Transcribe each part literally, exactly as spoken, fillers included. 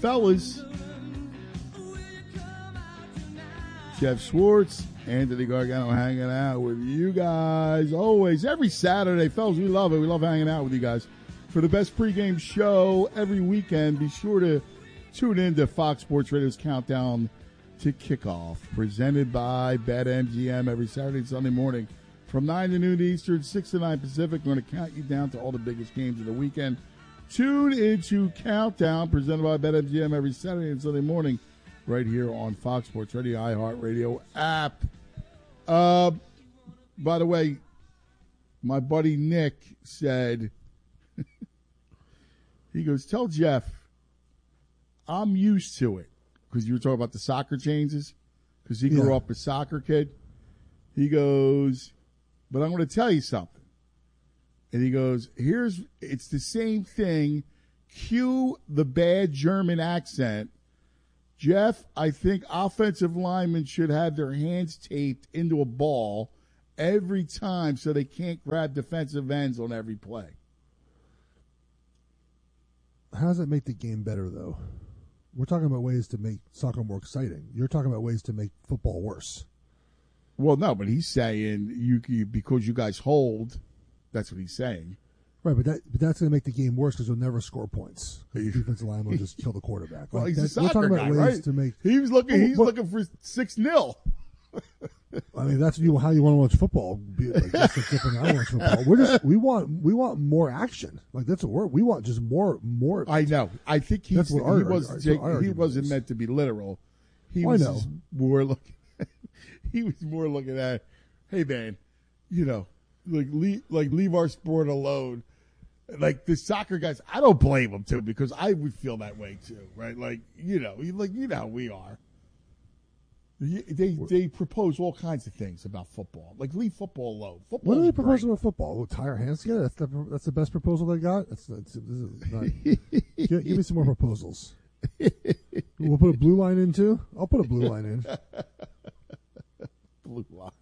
fellas. Jeff Schwartz, Anthony Gargano hanging out with you guys always. Every Saturday, fellas, we love it. We love hanging out with you guys. For the best pregame show every weekend, be sure to tune in to Fox Sports Radio's Countdown to Kickoff, presented by BetMGM every Saturday and Sunday morning from nine to noon Eastern, six to nine Pacific. We're going to count you down to all the biggest games of the weekend. Tune into Countdown, presented by BetMGM every Saturday and Sunday morning, right here on Fox Sports Radio, iHeartRadio app. Uh, by the way, my buddy Nick said, he goes, tell Jeff, I'm used to it. Because you were talking about the soccer changes, because he grew Yeah. up a soccer kid. He goes, but I'm going to tell you something. And he goes, here's, it's the same thing. Cue the bad German accent. Jeff, I think offensive linemen should have their hands taped into a ball every time so they can't grab defensive ends on every play. How does that make the game better, though? We're talking about ways to make soccer more exciting. You're talking about ways to make football worse. Well, no, but he's saying you, you because you guys hold. That's what he's saying. Right, but that but that's going to make the game worse because you'll never score points. The defensive line will just kill the quarterback. Well, Like, he's a that- soccer we're talking guy, about ways right? to make. He was looking. Well, He's what- looking for six nil. I mean, that's you how you want to watch football. Be like, that's the different how I watch football. We're just we want we want more action. Like that's what we're we want just more more. I know. I think he's, That's what our- he wasn't. our- take- our he argument wasn't is. meant to be literal. He Oh, I was know. just more looking. He was more looking at, hey man, you know, like leave like leave our sport alone. Like the soccer guys, I don't blame them too because I would feel that way too, right? Like you know, like you know how we are. They they propose all kinds of things about football. Like leave football alone. Football. What do they propose about football? We'll tie our hands together. That's the that's the best proposal they got. That's, that's this is not, give, give me some more proposals. We'll put a blue line in too. I'll put a blue line in. Blue line.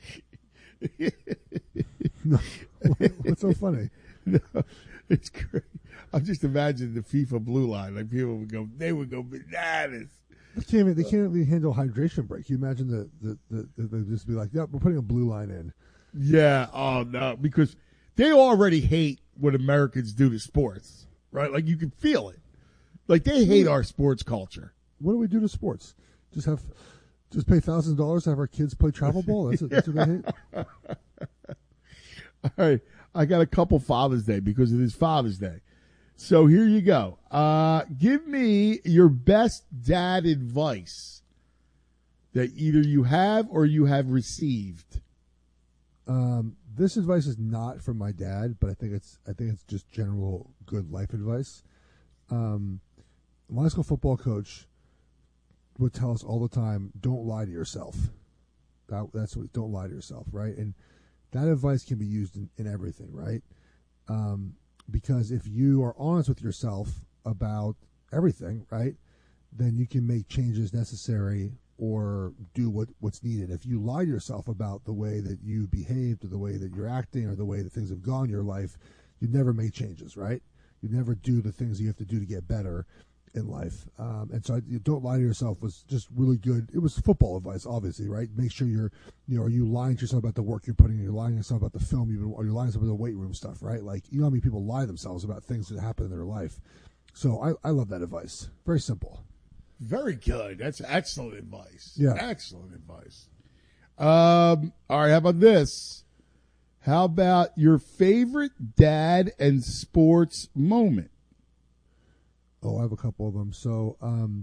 No, what's so funny? No, it's great. I'm just imagining the FIFA blue line. Like people would go, they would go bananas. They can't even, they can't even handle hydration break. Can you imagine the the, the, the they'd just be like, "Yep, we're putting a blue line in." Yeah. Oh no, because they already hate what Americans do to sports, right? Like you can feel it. Like they hate our sports culture. What do we do to sports? Just have, just pay thousands of dollars to have our kids play travel ball. That's, it, that's what they hate. All right, I got a couple Father's Day because it is Father's Day. So here you go. Uh, give me your best dad advice that either you have or you have received. Um, this advice is not from my dad, but I think it's I think it's just general good life advice. Um, my high school football coach would tell us all the time, "Don't lie to yourself." That, that's what. Don't lie to yourself, right? And that advice can be used in, in everything, right? Um, because if you are honest with yourself about everything, right, then you can make changes necessary or do what, what's needed. If you lie to yourself about the way that you behaved or the way that you're acting or the way that things have gone in your life, you never make changes, right? You never do the things you have to do to get better in life. Um, and so I, you don't lie to yourself was just really good. It was football advice, obviously, right? Make sure you're, you know, are you lying to yourself about the work you're putting in? You're lying to yourself about the film you've been, or you're lying to yourself about the weight room stuff, right? Like, you know how many people lie to themselves about things that happen in their life. So I, I love that advice. Very simple. Very good. That's excellent advice. Yeah. Excellent advice. Um, all right, how about this? How about your favorite dad and sports moment? Oh, I have a couple of them. So, um,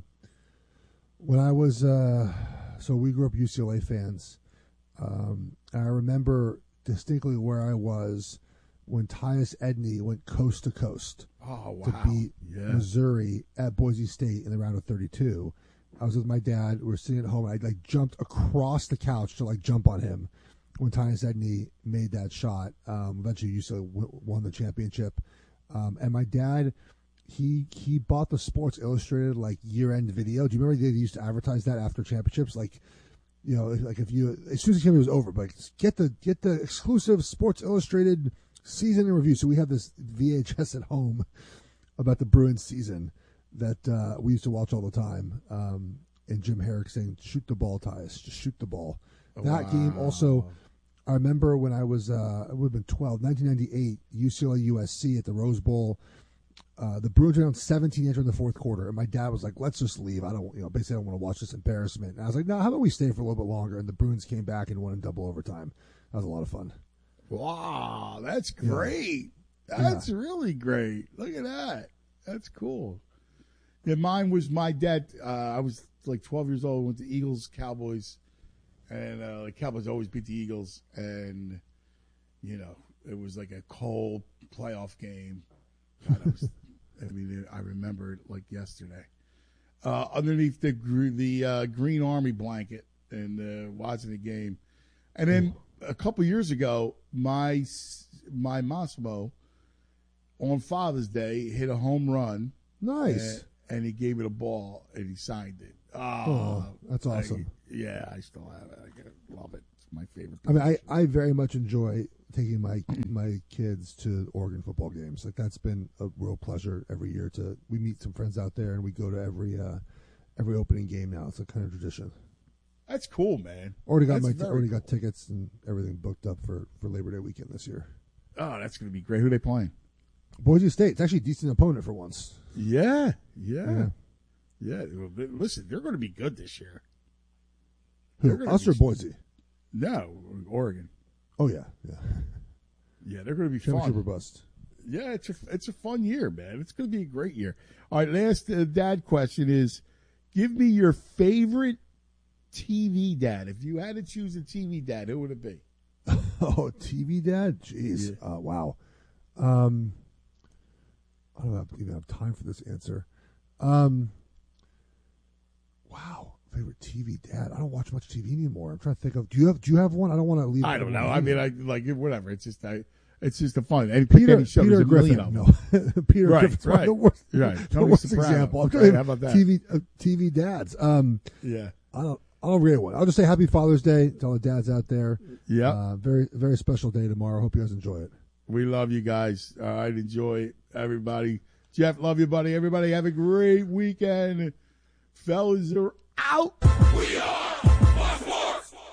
when I was, uh, so we grew up U C L A fans. Um, I remember distinctly where I was when Tyus Edney went coast to coast Oh, wow. to beat Yeah. Missouri at Boise State in the round of thirty-two. I was with my dad. We were sitting at home. And I like jumped across the couch to like jump on him when Tyus Edney made that shot. Um, eventually, U C L A w- won the championship. Um, and my dad, he he bought the Sports Illustrated like year end video. Do you remember they used to advertise that after championships? Like, you know, like if you as soon as the game was over, but like get the get the exclusive Sports Illustrated season in review. So we have this V H S at home about the Bruins season that uh, we used to watch all the time. Um, and Jim Herrick saying, "Shoot the ball, Tyus. Just shoot the ball." That Wow. game also. I remember when I was, uh, it would have been twelve, nineteen ninety-eight, U C L A U S C at the Rose Bowl. Uh, the Bruins were down seventeen entering the fourth quarter, and my dad was like, "Let's just leave. I don't, you know, basically I don't want to watch this embarrassment." And I was like, "No, how about we stay for a little bit longer?" And the Bruins came back and won in double overtime. That was a lot of fun. Wow, that's great. Yeah. That's yeah. really great. Look at that. That's cool. Yeah, mine was my dad. Uh, I was like twelve years old. Went to Eagles, Cowboys, and uh, the Cowboys always beat the Eagles. And you know, it was like a cold playoff game. God, I, was, I mean, I remember it like yesterday. Uh, underneath the the uh, Green Army blanket and uh, watching the game, and then a couple years ago, my my Massimo on Father's Day hit a home run. Nice. And, and he gave it a ball and he signed it. Oh, oh that's awesome. I, yeah, I still have it. I love it. It's my favorite. I mean, I, I very much enjoy taking my my kids to Oregon football games. Like that's been a real pleasure every year. To we meet some friends out there and we go to every uh, every opening game now. It's a kind of tradition. That's cool, man. Already got that's my already cool. got tickets and everything booked up for, for Labor Day weekend this year. Oh, that's going to be great. Who are they playing? Boise State. It's actually a decent opponent for once. Yeah, yeah, yeah. yeah. Listen, they're going to be good this year. Who, us or Boise? No, Oregon. Oh yeah, yeah. Yeah, they're going to be Championship fun. or bust. Yeah, it's a it's a fun year, man. It's going to be a great year. All right, last uh, dad question is: give me your favorite T V dad. If you had to choose a T V dad, who would it be? Oh, T V dad? Jeez. Yeah. Uh, wow. Um, I don't have, even have time for this answer. Um, wow. Favorite T V dad? I don't watch much T V anymore. I'm trying to think of. Do you have? Do you have one? I don't want to leave. I don't know. I mean, I like whatever. It's just I. It's just a fun. And Peter, any show, Peter a Griffin. of No, Peter right, Griffin's right, the worst. Right. The Tony worst Soprano. example. I'm Right, how about that? T V uh, T V dads. Um, yeah. I don't. I don't really want. I'll just say Happy Father's Day to all the dads out there. Yeah. Uh, very very special day tomorrow. Hope you guys enjoy it. We love you guys. All right, enjoy it, everybody. Jeff, love you, buddy. Everybody have a great weekend. Fellas are out. We are Fox Sports.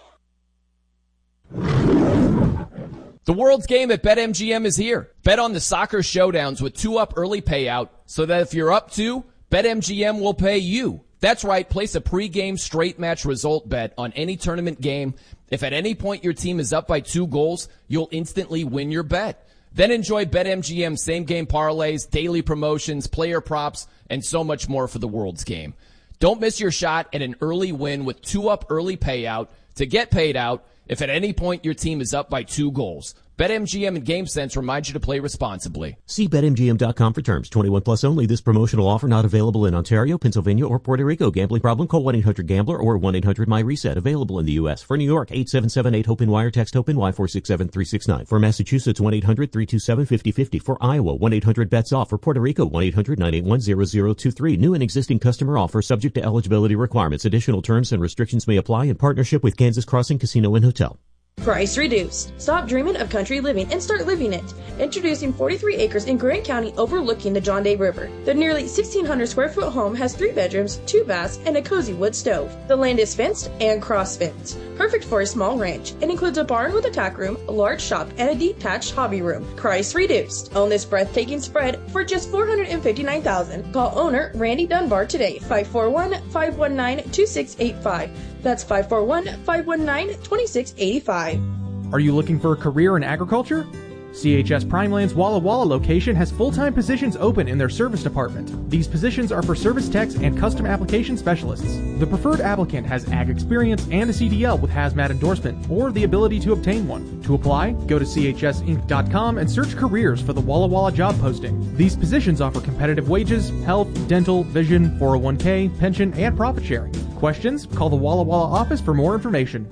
The world's game at BetMGM is here. Bet on the soccer showdowns with two up early payout so that if you're up two, BetMGM will pay you. That's right. Place a pregame straight match result bet on any tournament game. If at any point your team is up by two goals, you'll instantly win your bet. Then enjoy BetMGM same-game parlays, daily promotions, player props, and so much more for the world's game. Don't miss your shot at an early win with two up early payout to get paid out if at any point your team is up by two goals. BetMGM and GameSense remind you to play responsibly. See Bet M G M dot com for terms. twenty-one plus only. This promotional offer not available in Ontario, Pennsylvania, or Puerto Rico. Gambling problem? Call one eight hundred gambler or one eight hundred my reset. Available in the U S. For New York, eight seven seven eight HOPE wire. Text HOPE Y four six seven three six nine. For Massachusetts, one eight hundred three two seven five zero five zero. For Iowa, one eight hundred bets off. For Puerto Rico, one eight hundred nine eight one zero zero two three. New and existing customer offer subject to eligibility requirements. Additional terms and restrictions may apply in partnership with Kansas Crossing Casino and Hotel. Price reduced. Stop dreaming of country living and start living it. Introducing forty-three acres in Grant County overlooking the John Day River. The nearly sixteen hundred square foot home has three bedrooms, two baths, and a cozy wood stove. The land is fenced and cross-fenced. Perfect for a small ranch. It includes a barn with a tack room, a large shop, and a detached hobby room. Price reduced. Own this breathtaking spread for just four hundred fifty-nine thousand dollars. Call owner Randy Dunbar today, five four one, five one nine, two six eight five. That's five four one, five one nine, two six eight five. Are you looking for a career in agriculture? C H S Primeland's Walla Walla location has full-time positions open in their service department. These positions are for service techs and custom application specialists. The preferred applicant has ag experience and a C D L with hazmat endorsement or the ability to obtain one. To apply, go to C H S inc dot com and search careers for the Walla Walla job posting. These positions offer competitive wages, health, dental, vision, four oh one k, pension, and profit sharing. Questions? Call the Walla Walla office for more information.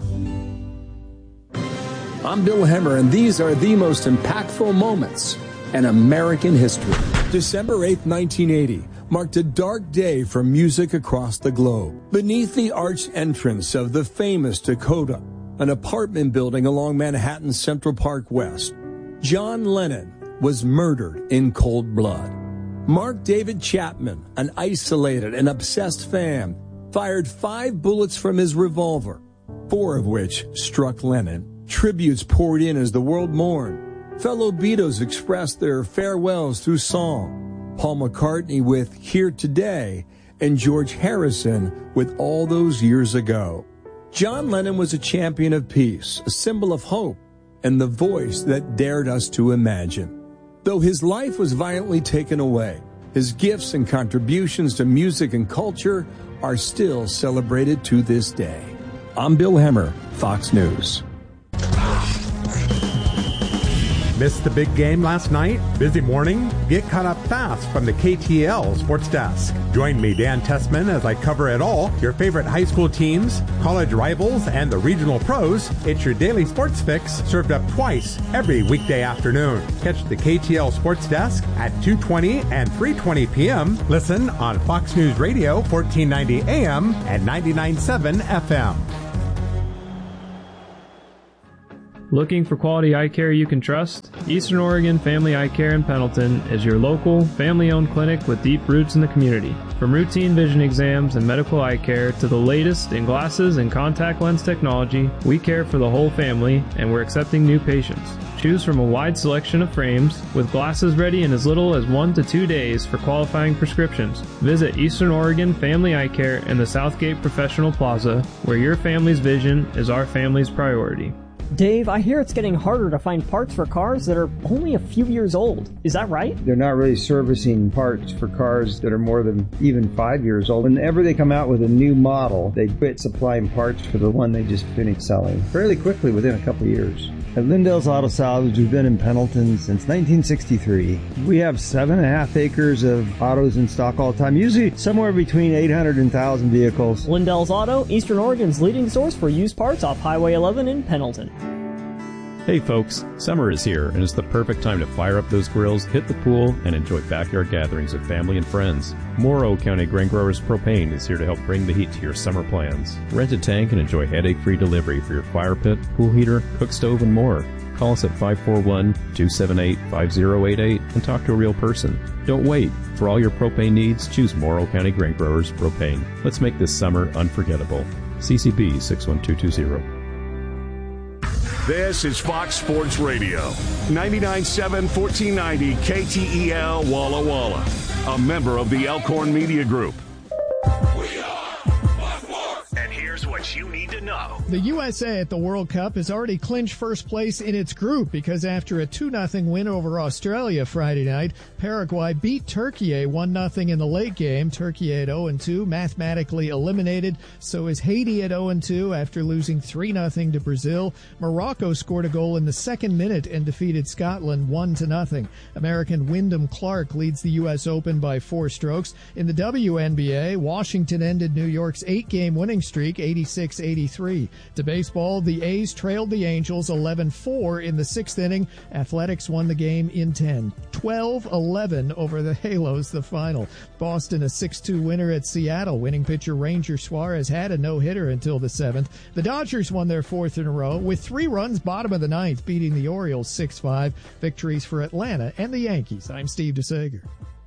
I'm Bill Hemmer, and these are the most impactful moments in American history. December eighth, nineteen eighty, marked a dark day for music across the globe. Beneath the arched entrance of the famous Dakota, an apartment building along Manhattan's Central Park West, John Lennon was murdered in cold blood. Mark David Chapman, an isolated and obsessed fan, fired five bullets from his revolver, four of which struck Lennon. Tributes poured in as the world mourned. Fellow Beatles expressed their farewells through song. Paul McCartney with Here Today, and George Harrison with All Those Years Ago. John Lennon was a champion of peace, a symbol of hope, and the voice that dared us to imagine. Though his life was violently taken away, his gifts and contributions to music and culture are still celebrated to this day. I'm Bill Hemmer, Fox News. Missed the big game last night? Busy morning? Get caught up fast from the K T L Sports Desk. Join me, Dan Tessman, as I cover it all. Your favorite high school teams, college rivals, and the regional pros. It's your daily sports fix served up twice every weekday afternoon. Catch the K T L Sports Desk at two twenty and three twenty p.m. Listen on Fox News Radio, fourteen ninety A M and ninety-nine point seven F M. Looking for quality eye care you can trust? Eastern Oregon Family Eye Care in Pendleton is your local, family-owned clinic with deep roots in the community. From routine vision exams and medical eye care to the latest in glasses and contact lens technology, we care for the whole family, and we're accepting new patients. Choose from a wide selection of frames, with glasses ready in as little as one to two days for qualifying prescriptions. Visit Eastern Oregon Family Eye Care in the Southgate Professional Plaza, where your family's vision is our family's priority. Dave, I hear it's getting harder to find parts for cars that are only a few years old. Is that right? They're not really servicing parts for cars that are more than even five years old. Whenever they come out with a new model, they quit supplying parts for the one they just finished selling fairly quickly within a couple of years. At Lindell's Auto Salvage, we've been in Pendleton since nineteen sixty-three. We have seven and a half acres of autos in stock all the time, usually somewhere between eight hundred and one thousand vehicles. Lindell's Auto, Eastern Oregon's leading source for used parts off Highway eleven in Pendleton. Hey folks, summer is here and it's the perfect time to fire up those grills, hit the pool, and enjoy backyard gatherings with family and friends. Morrow County Grain Growers Propane is here to help bring the heat to your summer plans. Rent a tank and enjoy headache-free delivery for your fire pit, pool heater, cook stove, and more. Call us at five four one, two seven eight, five zero eight eight and talk to a real person. Don't wait. For all your propane needs, choose Morrow County Grain Growers Propane. Let's make this summer unforgettable. C C B six one two two zero. This is Fox Sports Radio, ninety-nine point seven, fourteen ninety K T E L Walla Walla, a member of the Elkhorn Media Group. We are Fox Sports. And here's what you need to know. The U S A at the World Cup has already clinched first place in its group because after a two nothing win over Australia Friday night, Paraguay beat Turkey one nothing in the late game. Turkey at oh and two, mathematically eliminated. So is Haiti at oh and two after losing three nothing to Brazil. Morocco scored a goal in the second minute and defeated Scotland one to nothing. American Wyndham Clark leads the U S Open by four strokes. In the W N B A, Washington ended New York's eight-game winning streak, eighty-six eighty-three. To baseball, the A's trailed the Angels eleven four in the sixth inning. Athletics won the game in ten. twelve eleven over the Halos, the final. Boston a six two winner at Seattle. Winning pitcher Ranger Suarez had a no-hitter until the seventh. The Dodgers won their fourth in a row with three runs bottom of the ninth, beating the Orioles six five. Victories for Atlanta and the Yankees. I'm Steve DeSager.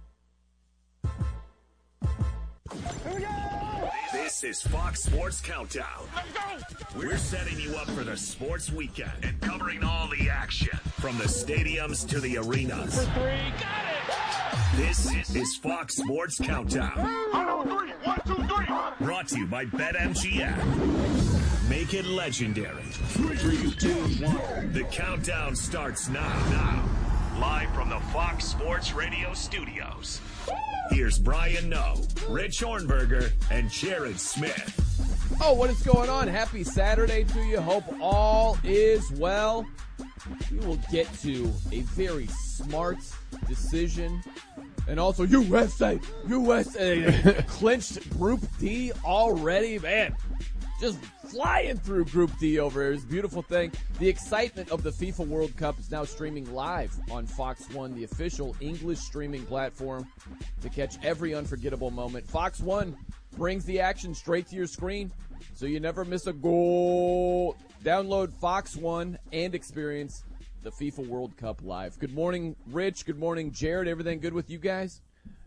This is Fox Sports Countdown. Let's go! We're setting you up for the sports weekend and covering all the action from the stadiums to the arenas. For three, got it! This is Fox Sports Countdown. One, two, three. Brought to you by BetMGM. Make it legendary. Three, two, one. The countdown starts now. Now, live from the Fox Sports Radio studios. Here's Brian Noe, Rich Hornberger, and Jared Smith. Oh, what is going on? Happy Saturday to you. Hope all is well. We will get to a very smart decision. And also U S A, U S A clinched Group D already. Man, just flying through Group D over here. It's a beautiful thing. The excitement of the FIFA World Cup is now streaming live on Fox One, the official English streaming platform to catch every unforgettable moment. Fox One brings the action straight to your screen, so you never miss a goal. Download Fox One and experience the FIFA World Cup live. Good morning, Rich. Good morning, Jared. Everything good with you guys?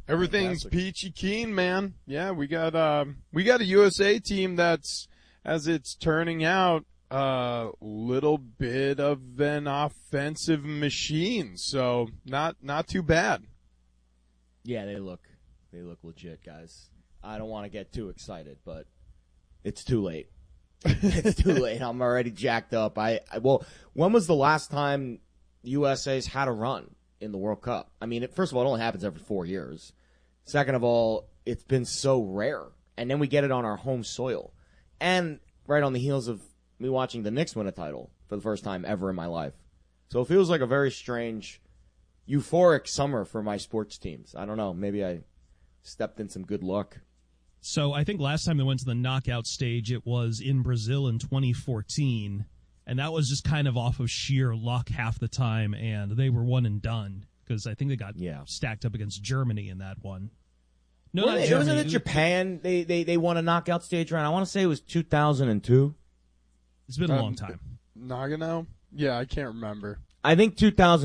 Everything's Fantastic. Peachy keen, man. Yeah, we got um, we got a U S A team that's, as it's turning out, a uh, little bit of an offensive machine. So not not too bad. Yeah, they look they look legit, guys. I don't want to get too excited, but it's too late. It's too late. I'm already jacked up. I, I well, when was the last time U S A's had a run in the World Cup? I mean, it, first of all, it only happens every four years. Second of all, it's been so rare. And then we get it on our home soil. And right on the heels of me watching the Knicks win a title for the first time ever in my life. So it feels like a very strange, euphoric summer for my sports teams. I don't know. Maybe I stepped in some good luck. So I think last time they went to the knockout stage, it was in Brazil in twenty fourteen. And that was just kind of off of sheer luck half the time. And they were one and done. Because I think they got yeah. stacked up against Germany in that one. No, well, not it Germany. Wasn't it Japan? They, they they won a knockout stage round. I want to say it was two thousand two. It's been a um, long time. Nagano? Yeah, I can't remember. I think two thousand